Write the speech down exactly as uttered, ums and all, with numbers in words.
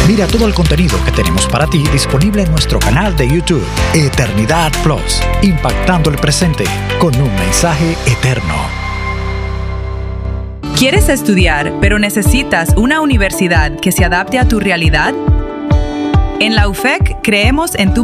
Mira todo el contenido que tenemos para ti disponible en nuestro canal de YouTube, Eternidad Plus, impactando el presente con un mensaje eterno. ¿Quieres estudiar, pero necesitas una universidad que se adapte a tu realidad? En la U F E C creemos en tu